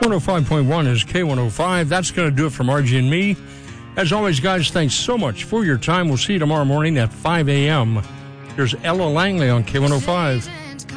105.1 is K105. That's going to do it from RG and me. As always, guys, thanks so much for your time. We'll see you tomorrow morning at 5 a.m. Here's Ella Langley on K105.